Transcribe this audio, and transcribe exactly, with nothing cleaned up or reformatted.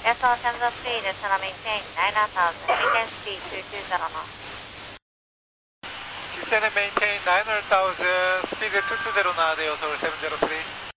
Vessel sensor speed is gonna maintain nine thousand, maintain speed two two zero knots. Descend and maintain nine hundred thousand, speed two two zero knot, Air Seoul seven zero three.